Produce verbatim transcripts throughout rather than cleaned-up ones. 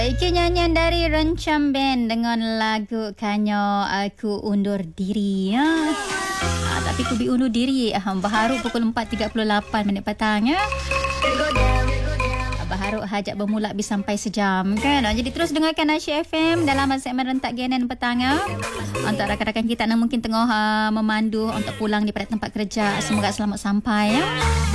Itu nyanyian dari Rencam Band dengan lagu Kanyo Aku Undur Diri ya. Ah, tapi ku undur diri ah, baharu pukul empat tiga puluh lapan minit petang ya. Baharu hajat bermula bis sampai sejam kan. Jadi terus dengarkan Asyik F M dalam segmen Rentak Genan petang ya. Untuk rakan-rakan kita yang mungkin tengah uh, memandu untuk pulang daripada tempat kerja, semoga selamat sampai ya.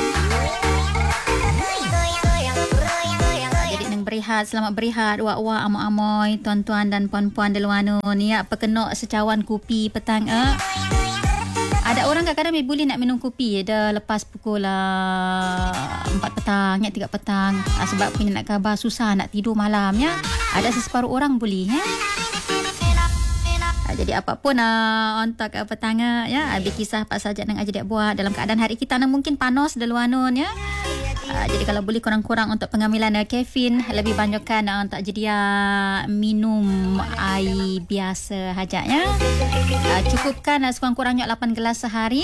Berehat, selamat berehat wak-wak, amoy-amoy, tuan-tuan dan puan-puan di luar ni ya, pekenok secawan kopi petang eh. Ada orang kadang-kadang boleh nak minum kopi dah lepas pukul uh, empat petang, ya, tiga petang uh, sebab punya nak khabar susah nak tidur malam ya. Ada seseparuh orang boleh ya. Uh, jadi apapun uh, untuk uh, petang ya, habis kisah apa saja yang aja dia buat dalam keadaan hari kita yang mungkin panas di luar nun ya. Uh, jadi kalau boleh kurang-kurang untuk pengambilan uh, kafein, lebih banyakkan uh, untuk jadi uh, minum air biasa hajatnya. Uh, cukupkan uh, sekurang-kurangnya lapan gelas sehari.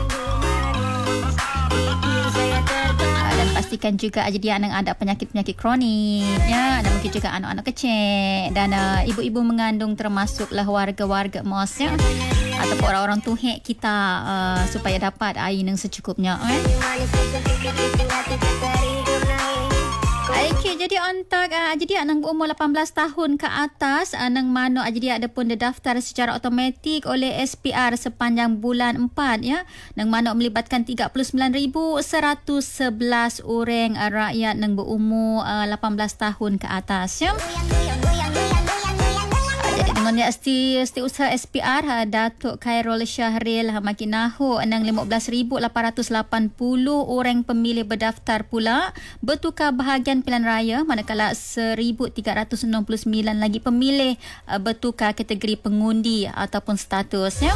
Uh, dan pastikan juga uh, jadi yang ada penyakit-penyakit kronik ya, dan mungkin juga anak-anak kecil dan uh, ibu-ibu mengandung termasuklah warga-warga mos ya, ataupun orang-orang tuhek kita uh, supaya dapat air yang secukupnya eh. Okay, jadi untuk uh, jadi anak berumur lapan belas tahun ke atas anak mana jadi ada pun didaftar secara automatik oleh S P R sepanjang bulan empat ya, nang mana melibatkan tiga puluh sembilan ribu seratus sebelas orang uh, rakyat yang berumur uh, lapan belas tahun ke atas ya. Jadi dengan dia setiausaha S P R ha, Datuk Khairul Syahril ha, makin nahu nang lima belas ribu lapan ratus lapan puluh orang pemilih berdaftar pula bertukar bahagian pilihan raya, manakala seribu tiga ratus enam puluh sembilan lagi pemilih uh, bertukar kategori pengundi ataupun status ya.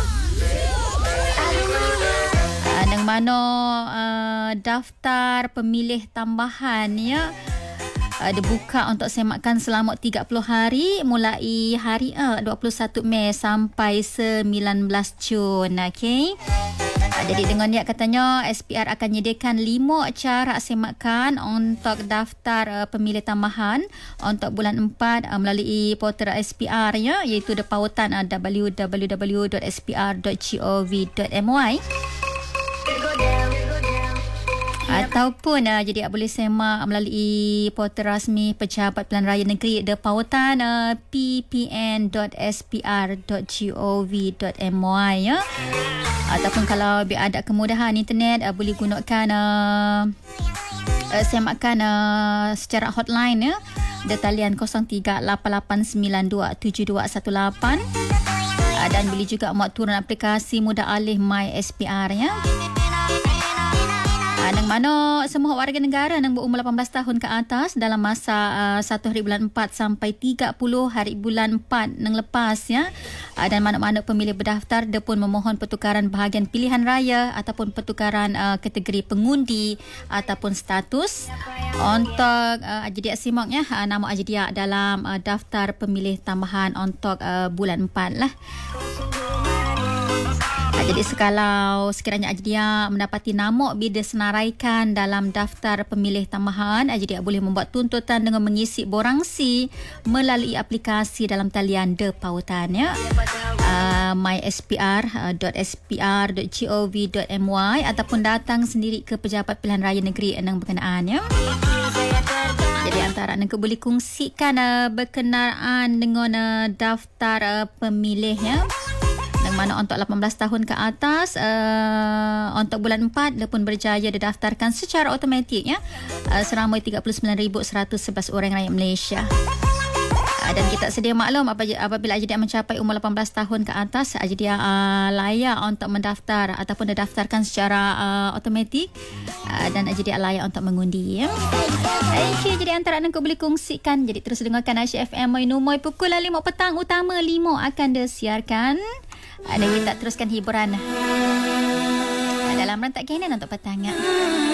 Uh, nang mana uh, daftar pemilih tambahan ya Uh, dibuka untuk semakan selama tiga puluh hari mulai hari uh, dua puluh satu Mei sampai sembilan belas Jun. Okey. Uh, jadi dengan dia katanya S P R akan menyediakan lima cara semakan untuk daftar uh, pemilih tambahan untuk bulan empat uh, melalui portal S P R ya, iaitu di pautan uh, w w w dot s p r dot gov dot m y. Ataupun uh, jadi boleh semak melalui portal rasmi Pejabat Pilihan Raya Negeri di pautan uh, p p n dot s p r dot gov dot m y ya. Ataupun kalau ada kemudahan internet uh, boleh gunakan uh, uh, semakan uh, secara hotline ya, di talian kosong tiga lapan lapan sembilan dua tujuh dua satu lapan uh, dan boleh juga muat turun aplikasi mudah alih My S P R ya. Nang mana semua warga negara yang berumur lapan belas tahun ke atas dalam masa uh, satu hari bulan empat sampai tiga puluh hari bulan empat nang lepas ya. Uh, dan mana-mana pemilih berdaftar dia pun memohon pertukaran bahagian pilihan raya ataupun pertukaran uh, kategori pengundi ataupun status untuk uh, jadi simaknya uh, nama aja dalam uh, daftar pemilih tambahan untuk uh, bulan empat lah. Jadi sekalau sekiranya dia mendapati nama bila senaraikan dalam daftar pemilih tambahan, jadi dia boleh membuat tuntutan dengan mengisi borangsi melalui aplikasi dalam talian de pautan ya. Uh, my s p r dot s p r dot gov dot m y ataupun datang sendiri ke Pejabat Pilihan Raya Negeri yang berkenaan ya. Jadi antara anda boleh kongsikan uh, berkenaan dengan uh, daftar uh, pemilih ya. Mana untuk lapan belas tahun ke atas uh, untuk bulan empat dia pun berjaya didaftarkan secara automatik ya, uh, seramai tiga puluh sembilan ribu seratus sebelas orang rakyat Malaysia. Uh, dan kita sedia maklum apabila dia mencapai umur lapan belas tahun ke atas uh, dia uh, layak untuk mendaftar ataupun didaftarkan secara uh, automatik uh, dan uh, dia layak untuk mengundi ya. Okay, jadi antara anda boleh kongsikan. Jadi terus dengarkan Asyik F M Moy pukul lima petang utama lima akan disiarkan. Dan kita teruskan hiburan dalam Rentak Genan untuk petang.